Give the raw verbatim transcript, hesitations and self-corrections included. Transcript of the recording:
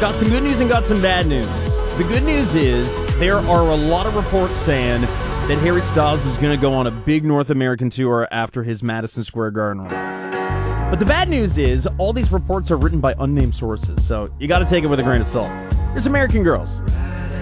Got some good news and got some bad news. The good news is there are a lot of reports saying that Harry Styles is going to go on a big North American tour after his Madison Square Garden run. But the bad news is all these reports are written by unnamed sources, so you got to take it with a grain of salt. Here's American Girls.